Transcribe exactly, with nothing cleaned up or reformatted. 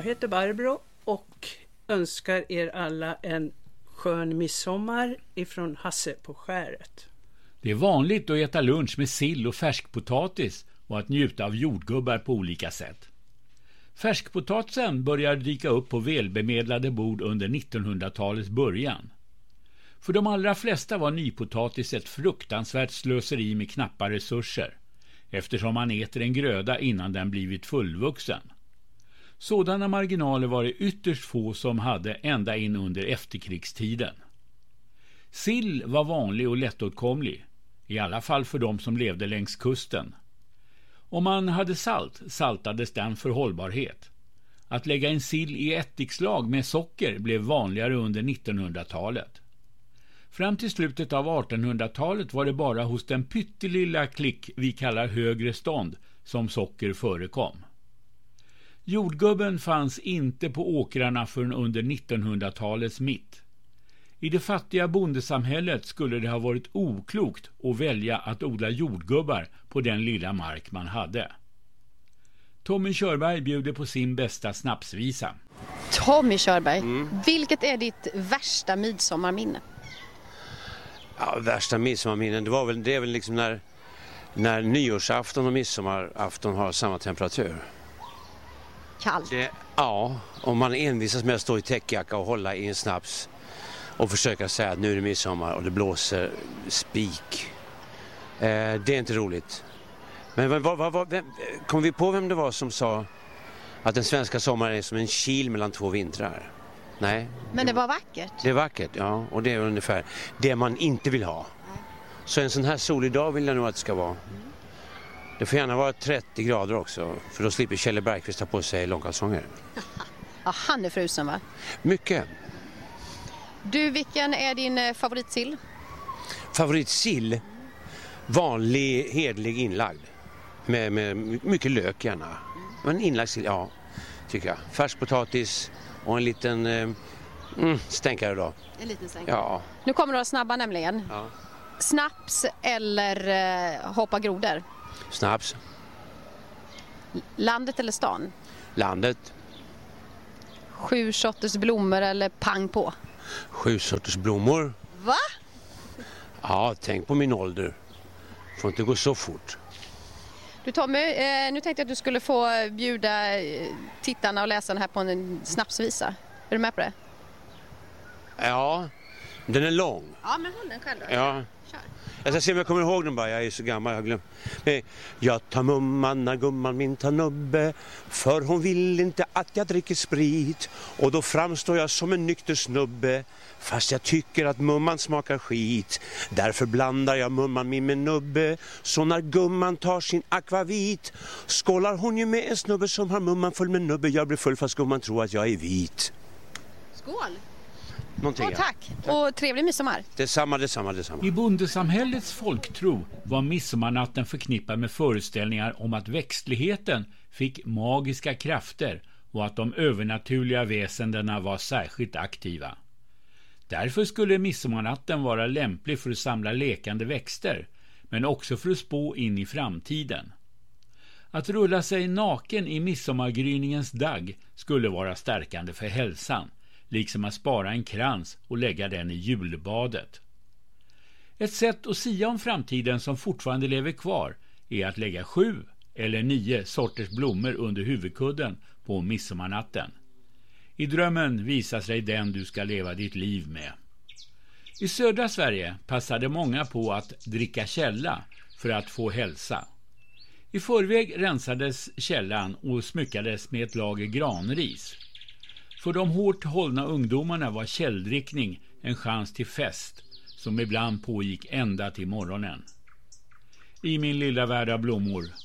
heter Barbro och önskar er alla en skön midsommar ifrån Hasse på skäret. Det är vanligt att äta lunch med sill och färskpotatis och att njuta av jordgubbar på olika sätt. Färskpotatisen börjar dyka upp på välbemedlade bord under nittonhundratalets början. För de allra flesta var nypotatis ett fruktansvärt slöseri med knappa resurser, eftersom man äter en gröda innan den blivit fullvuxen. Sådana marginaler var det ytterst få som hade ända in under efterkrigstiden. Sill var vanlig och lättåtkomlig, i alla fall för de som levde längs kusten. Om man hade salt, saltades den för hållbarhet. Att lägga en sill i ättikslag med socker blev vanligare under nittonhundratalet. Fram till slutet av artonhundratalet var det bara hos den pyttelilla klick vi kallar högre stånd som socker förekom. Jordgubben fanns inte på åkrarna förrän under nittonhundratalets mitt. I det fattiga bondesamhället skulle det ha varit oklokt att välja att odla jordgubbar på den lilla mark man hade. Tommy Körberg bjuder på sin bästa snapsvisa. Tommy Körberg, Mm. vilket är ditt värsta midsommarminne? Ja, värsta midsommarminnen, det var väl, det är väl liksom när, när nyårsafton och midsommarafton har samma temperatur. Kallt. Det, ja, om man envisas med att stå i täckjacka och hålla i en snaps och försöka säga att nu är det midsommar och det blåser spik. Eh, det är inte roligt. Men vad, vad, vad, vem, kom vi på vem det var som sa att den svenska sommaren är som en kil mellan två vintrar? Nej. Men det var vackert. Det är vackert, ja. Och det är ungefär det man inte vill ha. Så en sån här solig dag vill jag nog att det ska vara. Det får gärna vara trettio grader också. För då slipper Kjell Bergqvist ta på sig långkalsonger. Ja, han är frusen, va? Mycket. Du, vilken är din eh, favoritsill? Favoritsill? Vanlig, hedlig inlagd. Med, med mycket lök gärna. Men inlagd sill, ja, tycker jag. Färskpotatis och en liten eh, mm, stänkare då. En liten stänkare. Ja. Nu kommer några snabba nämligen. Ja. Snaps eller eh, hoppa grodor? Snaps. Landet eller stan? Landet. Sju sorters blommor eller pang på? Sju sorters blommor. Va? Ja, tänk på min ålder. Får inte gå så fort. Du Tommy, eh, nu tänkte jag att du skulle få bjuda eh, tittarna och läsarna här på en snapsvisa. Är du med på det? Ja, den är lång. Ja, men håll den själv då. Ja. Kör. Jag ska se om jag kommer ihåg den bara, jag är så gammal, jag har glömt. Eh, Jag tar mumman när gumman min tar nubbe, för hon vill inte att jag dricker sprit. Och då framstår jag som en nykter snubbe, fast jag tycker att mumman smakar skit. Därför blandar jag mumman min med nubbe, så när gumman tar sin akvavit skålar hon ju med en snubbe som har mumman full med nubbe. Jag blir full fast gumman tror att jag är vit. Skål! Någonting, Och tack. tack! Och trevlig midsommar! Detsamma, detsamma, detsamma. I bondesamhällets folktro var midsommarnatten förknippad med föreställningar om att växtligheten fick magiska krafter och att de övernaturliga väsendena var särskilt aktiva. Därför skulle midsommarnatten vara lämplig för att samla lekande växter, men också för att spå in i framtiden. Att rulla sig naken i midsommargryningens dag skulle vara stärkande för hälsan, liksom att spara en krans och lägga den i julbadet. Ett sätt att sia om framtiden som fortfarande lever kvar är att lägga sju eller nio sorters blommor under huvudkudden på midsommarnatten. I drömmen visar sig den du ska leva ditt liv med. I södra Sverige passade många på att dricka källa för att få hälsa. I förväg rensades källan och smyckades med ett lager granris. För de hårt hållna ungdomarna var källdrickning en chans till fest som ibland pågick ända till morgonen. I min lilla värld av blommor